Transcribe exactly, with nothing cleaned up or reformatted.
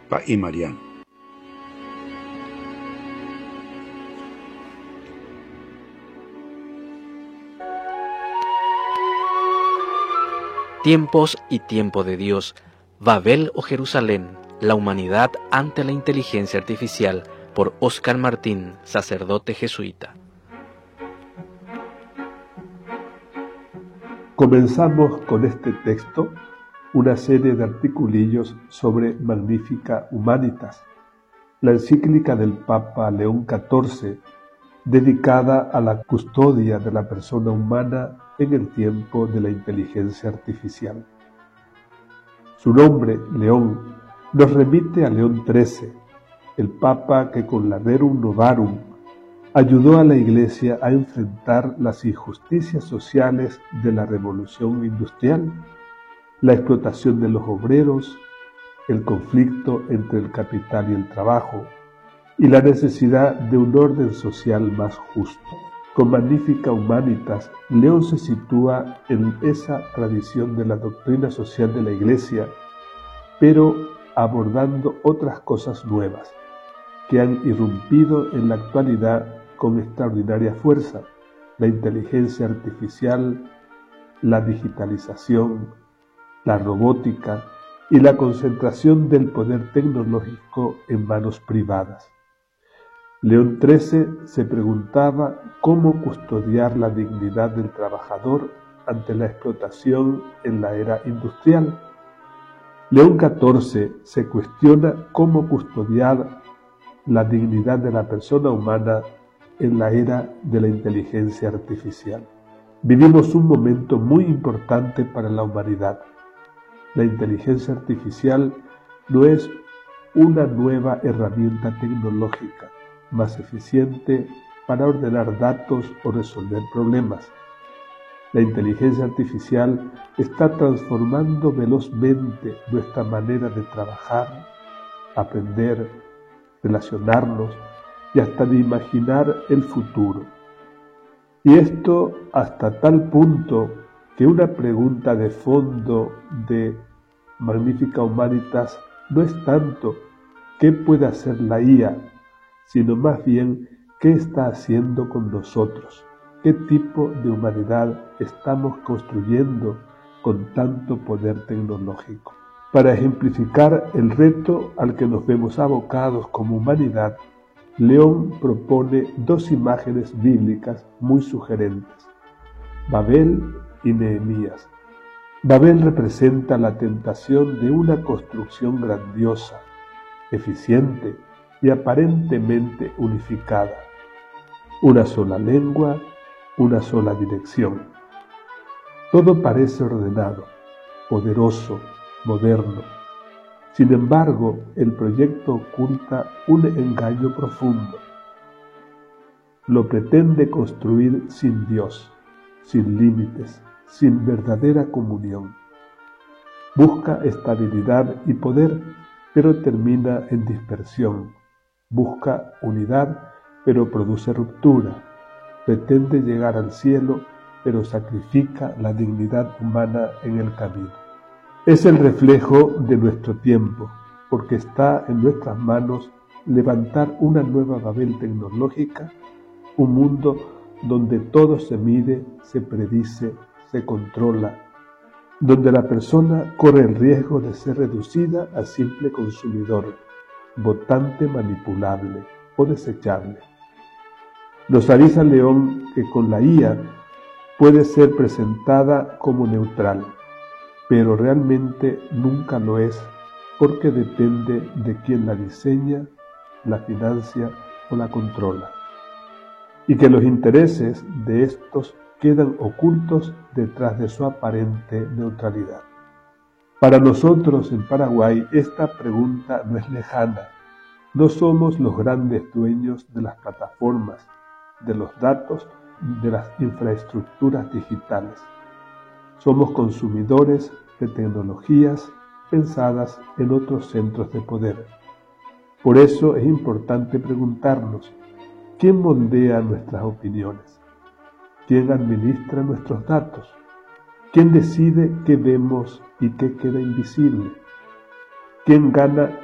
Pa y Mariano. Tiempos y tiempo de Dios, Babel o Jerusalén, la humanidad ante la inteligencia artificial, por Óscar Martín, sacerdote jesuita. Comenzamos con este texto una serie de articulillos sobre Magnificat Humanitas, la encíclica del Papa León catorce, dedicada a la custodia de la persona humana en el tiempo de la inteligencia artificial. Su nombre, León, nos remite a León trece, el Papa que con la Rerum Novarum ayudó a la Iglesia a enfrentar las injusticias sociales de la revolución industrial, la explotación de los obreros, el conflicto entre el capital y el trabajo, y la necesidad de un orden social más justo. Con Magnificat Humanitas, León se sitúa en esa tradición de la doctrina social de la Iglesia, pero abordando otras cosas nuevas que han irrumpido en la actualidad con extraordinaria fuerza: la inteligencia artificial, la digitalización, la robótica y la concentración del poder tecnológico en manos privadas. León trece se preguntaba cómo custodiar la dignidad del trabajador ante la explotación en la era industrial. León catorce se cuestiona cómo custodiar la dignidad de la persona humana en la era de la inteligencia artificial. Vivimos un momento muy importante para la humanidad. La inteligencia artificial no es una nueva herramienta tecnológica más eficiente para ordenar datos o resolver problemas. La inteligencia artificial está transformando velozmente nuestra manera de trabajar, aprender, relacionarnos y hasta de imaginar el futuro. Y esto hasta tal punto que una pregunta de fondo de Magnificat Humanitas no es tanto qué puede hacer la I A, sino más bien qué está haciendo con nosotros, qué tipo de humanidad estamos construyendo con tanto poder tecnológico. Para ejemplificar el reto al que nos vemos abocados como humanidad, León propone dos imágenes bíblicas muy sugerentes: Babel y Nehemías. Babel representa la tentación de una construcción grandiosa, eficiente y aparentemente unificada. Una sola lengua, una sola dirección. Todo parece ordenado, poderoso, moderno. Sin embargo, el proyecto oculta un engaño profundo. Lo pretende construir sin Dios, sin límites, sin verdadera comunión. Busca estabilidad y poder, pero termina en dispersión. Busca unidad, pero produce ruptura. Pretende llegar al cielo, pero sacrifica la dignidad humana en el camino. Es el reflejo de nuestro tiempo, porque está en nuestras manos levantar una nueva Babel tecnológica, un mundo donde todo se mide, se predice, se controla, donde la persona corre el riesgo de ser reducida a simple consumidor, votante manipulable o desechable. Nos avisa León que con la I A puede ser presentada como neutral, pero realmente nunca lo es, porque depende de quien la diseña, la financia o la controla, y que los intereses de estos quedan ocultos detrás de su aparente neutralidad. Para nosotros en Paraguay esta pregunta no es lejana. No somos los grandes dueños de las plataformas, de los datos, de las infraestructuras digitales. Somos consumidores de tecnologías pensadas en otros centros de poder. Por eso es importante preguntarnos: ¿quién moldea nuestras opiniones? ¿Quién administra nuestros datos? ¿Quién decide qué vemos y qué queda invisible? ¿Quién gana